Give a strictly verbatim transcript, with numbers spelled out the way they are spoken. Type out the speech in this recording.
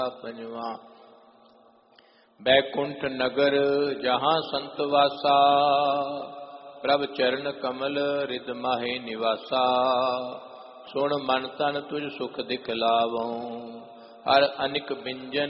पंजवा। बैकुंठ नगर जहाँ संत वासा, प्रभ चरण कमल रिद माहे निवासा। सुन मन तन तुझ सुख दिखलावों, हर अनिक बिंजन